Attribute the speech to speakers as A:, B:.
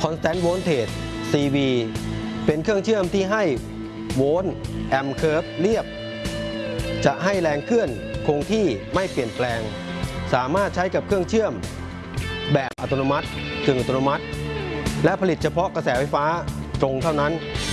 A: Constant Voltage CV เป็นเครื่องเชื่อมที่ให้โวลต์แอมป์เคอร์ฟเรียบจะให้แรงเคลื่อนคงที่ไม่เปลี่ยนแปลงสามารถใช้กับเครื่องเชื่อมแบบอัตโนมัติกึ่งอัตโนมัติและผลิตเฉพาะกระแสไฟฟ้าตรงเท่านั้น